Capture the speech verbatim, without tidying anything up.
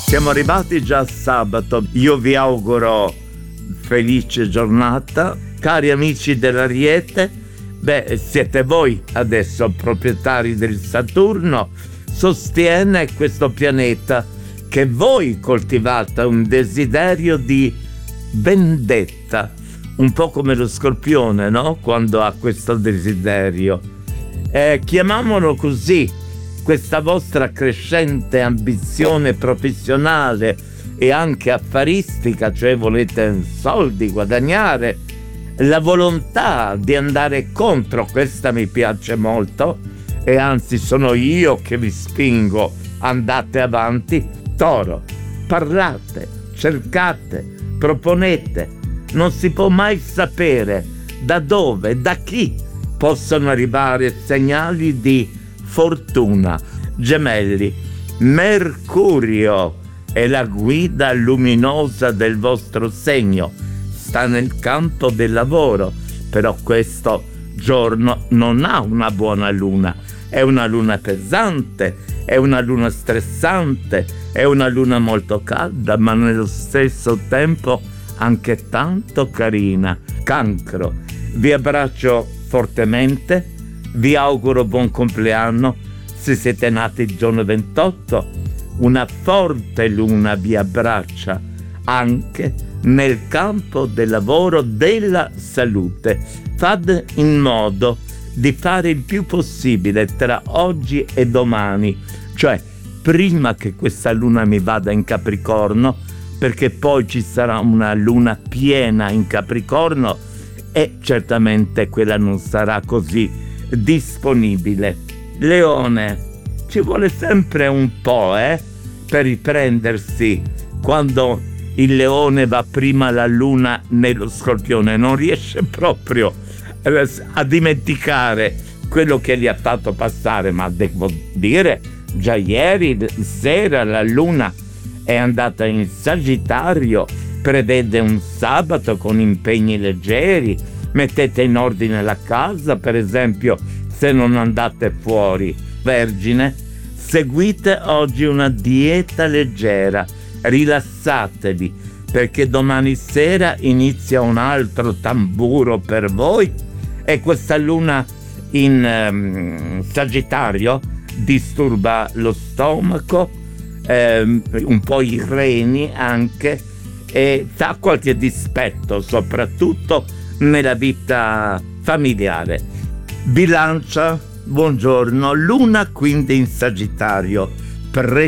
Siamo arrivati già a sabato, io vi auguro felice giornata. Cari amici dell'Ariete, beh, siete voi adesso proprietari del Saturno, sostiene questo pianeta che voi coltivate un desiderio di vendetta, un po' come lo Scorpione, no? Quando ha questo desiderio. Eh, chiamiamolo così, questa vostra crescente ambizione professionale e anche affaristica, cioè volete soldi, guadagnare, la volontà di andare contro, questa mi piace molto, e anzi sono io che vi spingo, andate avanti. Toro, parlate, cercate, proponete, non si può mai sapere da dove, da chi possono arrivare segnali di fortuna. Gemelli, Mercurio è la guida luminosa del vostro segno, sta nel campo del lavoro, però questo giorno non ha una buona luna, è una luna pesante, è una luna stressante, è una luna molto calda, ma nello stesso tempo anche tanto carina. Cancro, vi abbraccio fortemente, vi auguro buon compleanno se siete nati il giorno ventotto, una forte luna vi abbraccia anche nel campo del lavoro, della salute. Fate in modo di fare il più possibile tra oggi e domani, cioè prima che questa luna mi vada in Capricorno, perché poi ci sarà una luna piena in Capricorno e certamente quella non sarà così disponibile. Leone, ci vuole sempre un po' eh, per riprendersi quando il leone va prima la luna nello Scorpione, non riesce proprio a dimenticare quello che gli ha fatto passare, ma devo dire già ieri sera la luna è andata in Sagittario, prevede un sabato con impegni leggeri, mettete in ordine la casa, per esempio, se non andate fuori. Vergine, seguite oggi una dieta leggera, rilassatevi, perché domani sera inizia un altro tamburo per voi e questa luna in um, Sagittario disturba lo stomaco, um, un po' i reni anche, e fa qualche dispetto soprattutto nella vita familiare. Bilancia, buongiorno, luna quindi in Sagittario, pre-